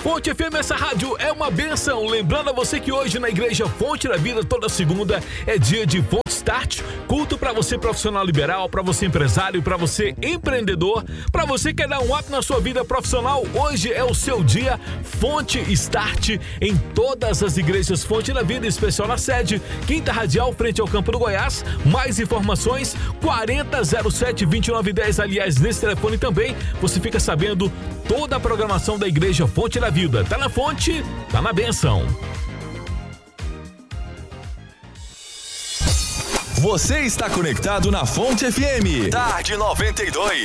Fonte FM, essa rádio é uma bênção. Lembrando a você que hoje na Igreja Fonte da Vida, toda segunda, é dia de Fonte Start, culto para você profissional liberal, para você empresário, para você empreendedor, para você que quer dar um up na sua vida profissional. Hoje é o seu dia Fonte Start em todas as igrejas Fonte da Vida, em especial na sede, Quinta Radial, frente ao Campo do Goiás. Mais informações, 4007-2910. Aliás, nesse telefone também você fica sabendo toda a programação da Igreja Fonte da Vida. Tá na fonte, tá na bênção. Você está conectado na Fonte FM. Tarde 92.